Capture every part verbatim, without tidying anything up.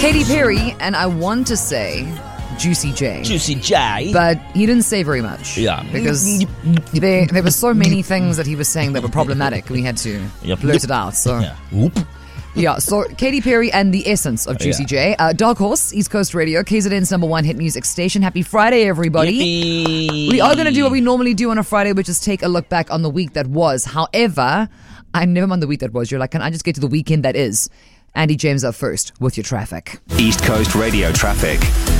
Katy Perry, and I want to say Juicy J. Juicy J. But he didn't say very much. Yeah. Because there, there were so many things that he was saying that were problematic. We had to Yep. blurt it out. So Yeah. Whoop. yeah, so Katy Perry and the essence of Juicy Yeah. J. Uh, Dark Horse, East Coast Radio, K Z N's number one hit music station. Happy Friday, everybody. Yippee. We are going to do what we normally do on a Friday, which is take a look back on the week that was. However, I'm never on the week that was. You're like, can I just get to the weekend that is? Andy James up first with your traffic. East Coast Radio traffic.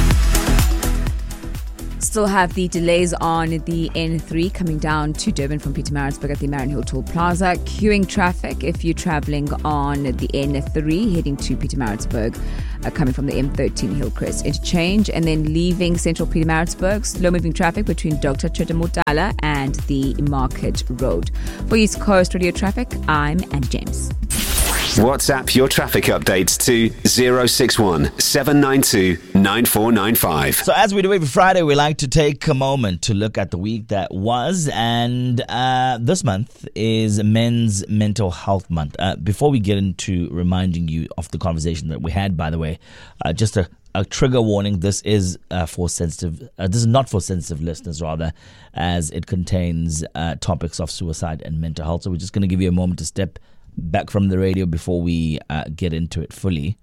Still have the delays on the N three coming down to Durban from Pietermaritzburg at the Mariannhill Toll Plaza. Queuing traffic if you're travelling on the N three heading to Pietermaritzburg, uh, coming from the M thirteen Hillcrest interchange, and then leaving central Pietermaritzburg. Slow moving traffic between Doctor Chedamotala and the Market Road. For East Coast Radio traffic, I'm Andy James. WhatsApp your traffic updates to zero six one seven nine two nine four nine five. So as we do every Friday, we like to take a moment to look at the week that was. And uh, this month is Men's Mental Health Month. Uh, before we get into reminding you of the conversation that we had, by the way, uh, just a A trigger warning, this is uh, for sensitive, uh, this is not for sensitive listeners rather, as it contains uh, topics of suicide and mental health. So we're just going to give you a moment to step back from the radio before we uh, get into it fully.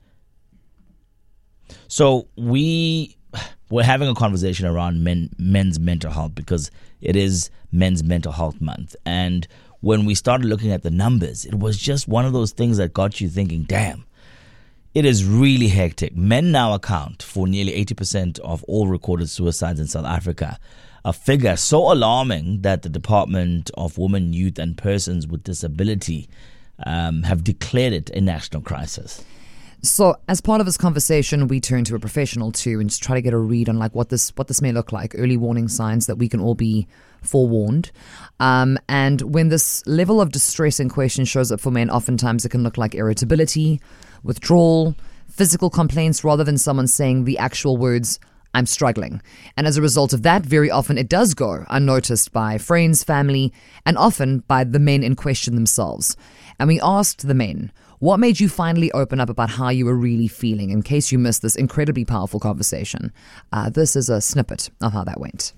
So we, we're having a conversation around men, men's mental health because it is Men's Mental Health Month. And when we started looking at the numbers, it was just one of those things that got you thinking, damn, it is really hectic. Men now account for nearly eighty percent of all recorded suicides in South Africa, a figure so alarming that the Department of Women, Youth and Persons with Disability um, have declared it a national crisis. So, as part of this conversation, we turn to a professional too, and just try to get a read on like what this what this may look like, early warning signs that we can all be forewarned. Um, and when this level of distress in question shows up for men, oftentimes it can look like irritability, withdrawal, physical complaints, rather than someone saying the actual words, I'm struggling. And as a result of that, very often it does go unnoticed by friends, family, and often by the men in question themselves. And we asked the men, what made you finally open up about how you were really feeling, in case you missed this incredibly powerful conversation? Uh, this is a snippet of how that went.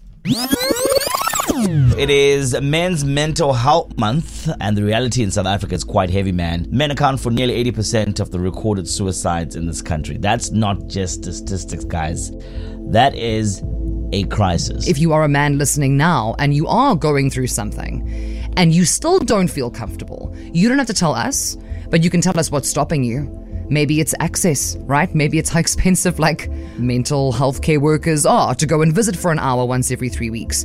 It is Men's Mental Health Month, and the reality in South Africa is quite heavy, man. Men account for nearly eighty percent of the recorded suicides in this country. That's not just statistics, guys. That is a crisis. If you are a man listening now and you are going through something and you still don't feel comfortable, you don't have to tell us, but you can tell us what's stopping you. Maybe it's access, right? Maybe it's how expensive like mental health care workers are to go and visit for an hour once every three weeks.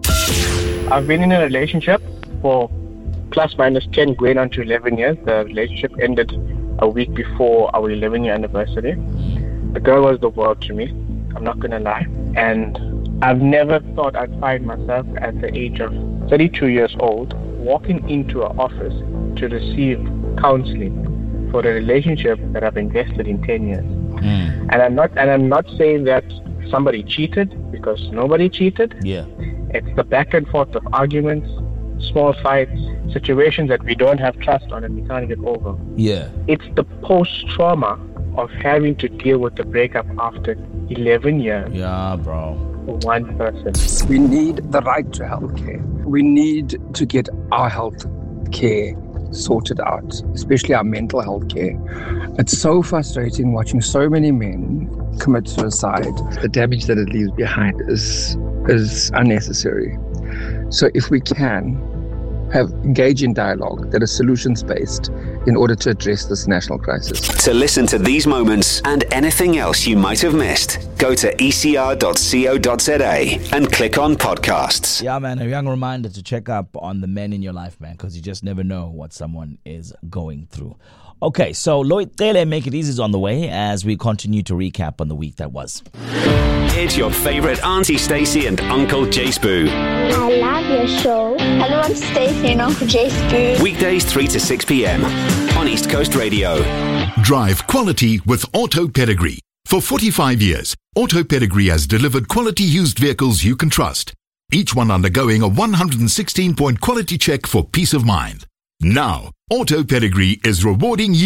I've been in a relationship for plus minus ten going on to eleven years. The relationship ended a week before our eleven year anniversary. The girl was the world to me, I'm not going to lie. And I've never thought I'd find myself at the age of thirty-two years old walking into an office to receive counseling for a relationship that I've invested in ten years. Mm. And I'm not and I'm not saying that somebody cheated, because nobody cheated. Yeah. It's the back and forth of arguments, small fights, situations that we don't have trust on and we can't get over. Yeah. It's the post-trauma of having to deal with the breakup after eleven years. Yeah, bro. For one person. We need the right to health care. We need to get our health care sorted out, especially our mental health care. It's so frustrating watching so many men commit suicide. The damage that it leaves behind is is unnecessary. So if we can have engage in dialogue that is solutions based in order to address this national crisis. To listen to these moments and anything else you might have missed, go to e c r dot co dot z a and click on podcasts. Yeah, man, a young reminder to check up on the men in your life, man, because you just never know what someone is going through. Okay, so Lloyd Tele, Make It Easy is on the way as we continue to recap on the week that was. It's your favorite Auntie Stacey and Uncle Jace Boo. I love your show. Hello, I'm Stacey and Uncle Jace Boo. Weekdays three to six p.m. on East Coast Radio. Drive quality with Auto Pedigree. For forty-five years, Auto Pedigree has delivered quality used vehicles you can trust. Each one undergoing a one hundred sixteen point quality check for peace of mind. Now, Auto Pedigree is rewarding you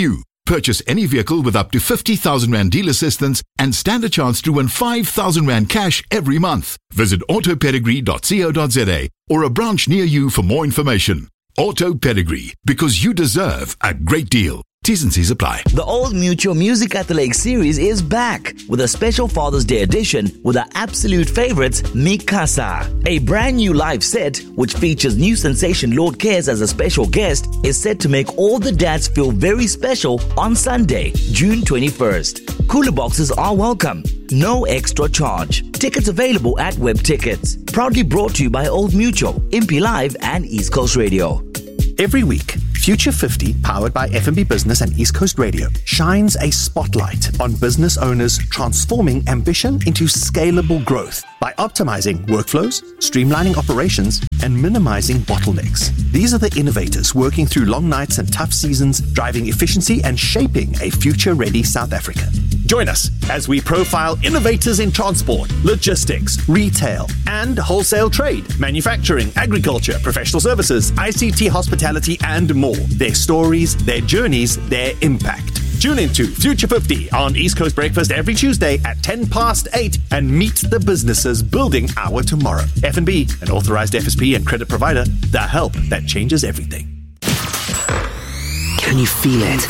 Purchase any vehicle with up to fifty thousand rand deal assistance and stand a chance to win five thousand rand cash every month. Visit auto pedigree dot co dot za or a branch near you for more information. Auto Pedigree, because you deserve a great deal. T's and C's apply. The Old Mutual Music at the Lake series is back with a special Father's Day edition with our absolute favorites, Mikasa. A brand new live set, which features new sensation Lord Cares as a special guest, is set to make all the dads feel very special on Sunday, June twenty-first. Cooler boxes are welcome. No extra charge. Tickets available at Web Tickets. Proudly brought to you by Old Mutual, Impi Live and East Coast Radio. Every week, Future fifty, powered by F and B Business and East Coast Radio, shines a spotlight on business owners transforming ambition into scalable growth by optimizing workflows, streamlining operations, and minimizing bottlenecks. These are the innovators working through long nights and tough seasons, driving efficiency and shaping a future-ready South Africa. Join us as we profile innovators in transport, logistics, retail, and wholesale trade, manufacturing, agriculture, professional services, I C T, hospitality, and more. Their stories, their journeys, their impact. Tune into Future fifty on East Coast Breakfast every Tuesday at ten past eight and meet the businesses building our tomorrow. F and B, an authorized F S P and credit provider, the help that changes everything. Can you feel it?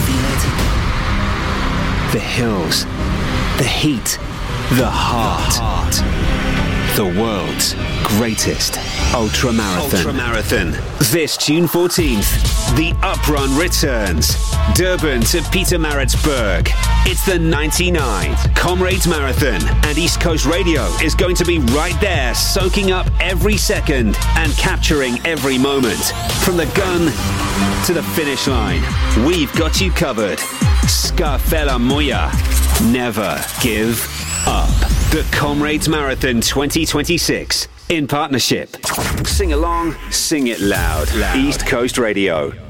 The hills, the heat, the heart. The world's greatest ultra marathon. Ultra marathon. This June fourteenth, the Uprun returns. Durban to Pietermaritzburg. It's the ninety-ninth Comrades Marathon, and East Coast Radio is going to be right there, soaking up every second and capturing every moment. From the gun to the finish line, we've got you covered. Scafella Moya. Never give up. The Comrades Marathon twenty twenty-six in partnership. Sing along, sing it loud. loud. East Coast Radio.